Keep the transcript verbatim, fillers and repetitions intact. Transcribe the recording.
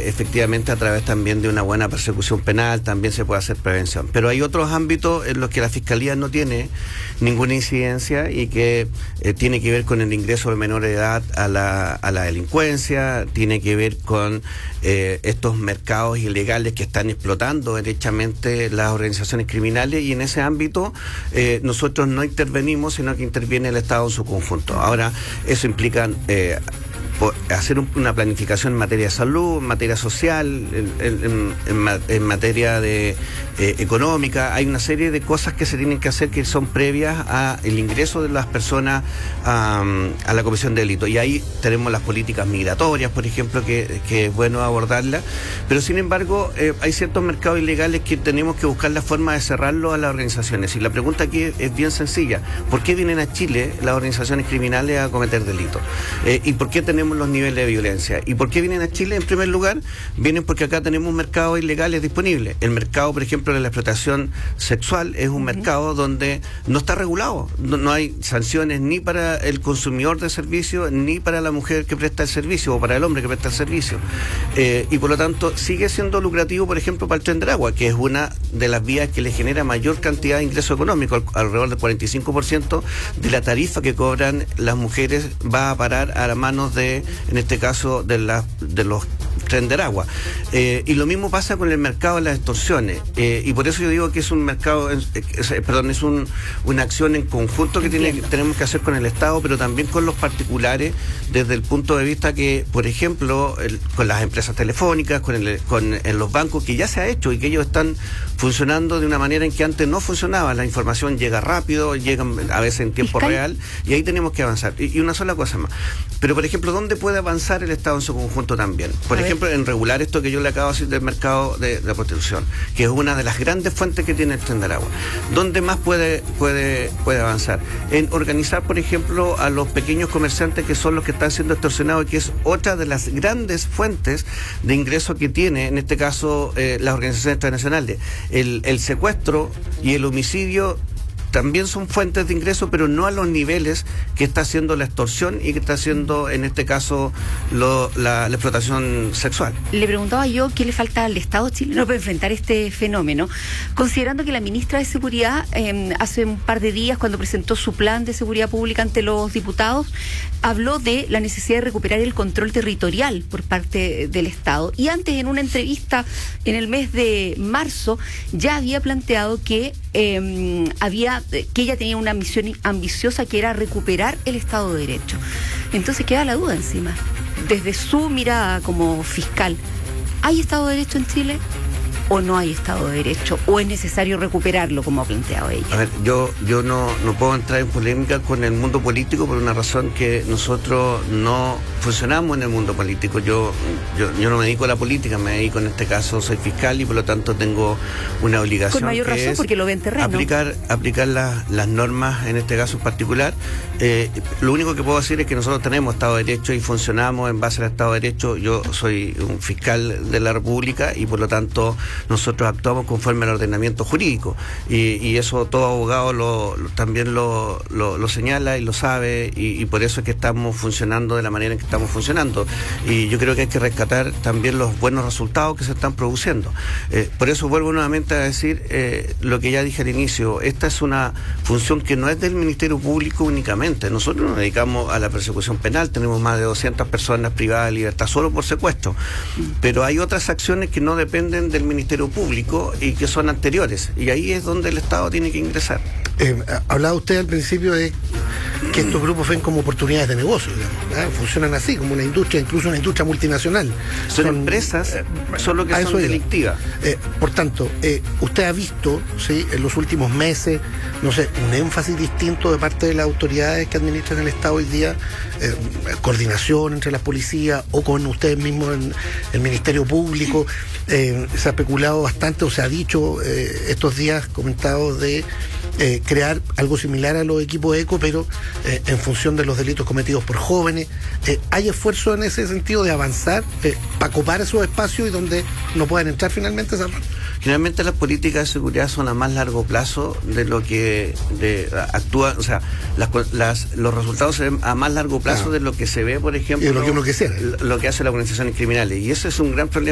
eh, efectivamente a través también de una buena persecución penal también se puede hacer prevención. Pero hay otros ámbitos en los que la Fiscalía no tiene ninguna incidencia y que eh, tiene que ver con el ingreso de menor edad a la, a la delincuencia, tiene que ver con eh, estos mercados ilegales que están explotando derechamente las organizaciones criminales, y en ese ámbito eh, nosotros no intervenimos, sino que interviene el Estado en su conjunto. Ahora, eso implica eh, hacer un, una planificación en materia de salud, en materia social, en, en, en, en materia de eh, económica. Hay una serie de cosas que se tienen que hacer que son previas al ingreso de las personas a, a la comisión de delito. Y ahí tenemos las políticas migratorias, por ejemplo, que, que es bueno abordarlas. Pero sin embargo, eh, hay ciertos mercados ilegales que tenemos que buscar la forma de cerrarlo a las organizaciones. Y la pregunta aquí es, es bien sencilla. ¿Por qué vienen a Chile las organizaciones criminales a cometer delitos? Eh, ¿Y por qué tenemos los niveles de violencia? ¿Y por qué vienen a Chile? En primer lugar, vienen porque acá tenemos mercados ilegales disponibles. El mercado, por ejemplo, de la explotación sexual es un uh-huh. mercado donde no está regulado. No, no hay sanciones ni para el consumidor de servicio, ni para la mujer que presta el servicio o para el hombre que presta el servicio. Eh, y por lo tanto, sigue siendo lucrativo, por ejemplo, para el Tren del Agua, que es una de las vías que le genera mayor cantidad de ingreso económico. Alrededor del cuarenta y cinco por ciento de la tarifa que cobran las mujeres va a parar a las manos de, en este caso, de, la, de los Tren del Agua. Eh, y lo mismo pasa con el mercado de las extorsiones. Eh, y por eso yo digo que es un mercado, eh, eh, perdón, es un, una acción en conjunto que tiene, tenemos que hacer con el Estado, pero también con los particulares, desde el punto de vista que, por ejemplo, el, con las empresas telefónicas, con, el, con en los bancos, que ya se ha hecho y que ellos están funcionando de una manera en que antes no funcionaba. La información llega rápido, llega a veces en tiempo ¿Fiscal? real, y ahí tenemos que avanzar. Y, y una sola cosa más. Pero, por ejemplo, ¿dónde puede avanzar el Estado en su conjunto también? Por ejemplo, en regular esto que yo le acabo de decir del mercado de, de la prostitución, que es una de las grandes fuentes que tiene el Tren del Agua. ¿Dónde más puede, puede, puede avanzar? En organizar, por ejemplo, a los pequeños comerciantes, que son los que están siendo extorsionados, y que es otra de las grandes fuentes de ingreso que tiene, en este caso, eh, las organizaciones transnacionales. El, el secuestro y el homicidio también son fuentes de ingreso, pero no a los niveles que está haciendo la extorsión y que está haciendo, en este caso, lo, la, la explotación sexual. Le preguntaba yo qué le falta al Estado chileno para enfrentar este fenómeno, considerando que la ministra de Seguridad, eh, hace un par de días, cuando presentó su plan de seguridad pública ante los diputados, habló de la necesidad de recuperar el control territorial por parte del Estado. Y antes, en una entrevista en el mes de marzo, ya había planteado que eh, había que ella tenía una misión ambiciosa, que era recuperar el Estado de Derecho. Entonces queda la duda encima. Desde su mirada como fiscal, ¿hay Estado de Derecho en Chile o no hay Estado de Derecho? ¿O es necesario recuperarlo, como ha planteado ella? A ver, yo, yo no, no puedo entrar en polémica con el mundo político por una razón, que nosotros no funcionamos en el mundo político. Yo, yo, yo no me dedico a la política, me dedico, en este caso, soy fiscal, y por lo tanto tengo una obligación. Con mayor razón, porque lo ve en terreno. Aplicar, aplicar las, las normas, en este caso en particular. Eh, lo único que puedo decir es que nosotros tenemos Estado de Derecho y funcionamos en base al Estado de Derecho. Yo soy un fiscal de la República y por lo tanto nosotros actuamos conforme al ordenamiento jurídico, y, y eso todo abogado lo, lo, también lo, lo, lo señala y lo sabe, y, y por eso es que estamos funcionando de la manera en que estamos funcionando. Y yo creo que hay que rescatar también los buenos resultados que se están produciendo. Eh, por eso vuelvo nuevamente a decir eh, lo que ya dije al inicio. Esta es una función que no es del Ministerio Público únicamente. Nosotros nos dedicamos a la persecución penal, tenemos más de doscientas personas privadas de libertad solo por secuestro, pero hay otras acciones que no dependen del Ministerio Público y que son anteriores, y ahí es donde el Estado tiene que ingresar. Eh, hablaba usted al principio de que estos grupos ven como oportunidades de negocio, digamos, ¿eh? Funcionan así, como una industria, incluso una industria multinacional. Son, son empresas, eh, solo que son delictivas. Eh, por tanto, eh, usted ha visto, ¿sí?, en los últimos meses, no sé, un énfasis distinto de parte de las autoridades que administran el Estado hoy día, eh, coordinación entre las policías o con ustedes mismos en el Ministerio Público. Eh, se ha especulado bastante, o se ha dicho eh, estos días comentados de eh, crear algo similar a los equipos ECO, pero eh, en función de los delitos cometidos por jóvenes. Eh, ¿Hay esfuerzo en ese sentido de avanzar eh, para copar esos espacios y donde no puedan entrar finalmente esas? Generalmente las políticas de seguridad son a más largo plazo de lo que de, actúa, o sea, las, las, los resultados se ven a más largo plazo, claro, de lo que se ve, por ejemplo, y de lo que uno quisiera, lo que hace las organizaciones criminales. Y ese es un gran problema